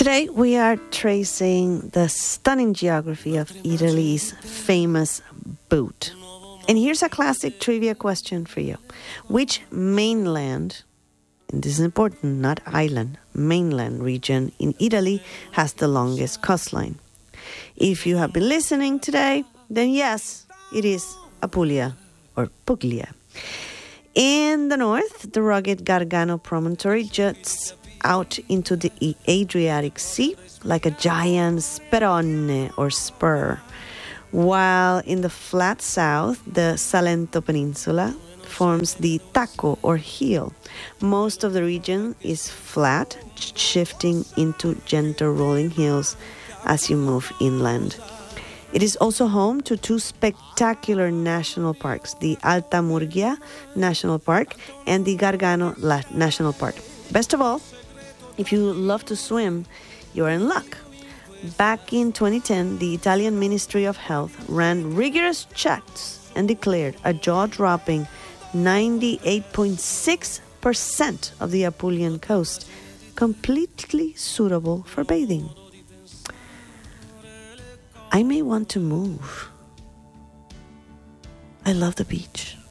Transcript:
Today we are tracing the stunning geography of Italy's famous boot. And here's a classic trivia question for you. Which mainland, and this is important, not island, mainland region in Italy has the longest coastline? If you have been listening today, then yes, it is Apulia or Puglia. In the north, the rugged Gargano promontory juts out into the Adriatic Sea like a giant sperone or spur, while in the flat south, the Salento Peninsula forms the Tacco or heel. Most of the region is flat, shifting into gentle rolling hills as you move inland. It is also home to two spectacular national parks, the Alta Murgia National Park and the Gargano National Park. Best of all, if you love to swim, you're in luck. Back in 2010, the Italian Ministry of Health ran rigorous checks and declared a jaw-dropping 98.6% of the Apulian coast completely suitable for bathing. I may want to move. I love the beach.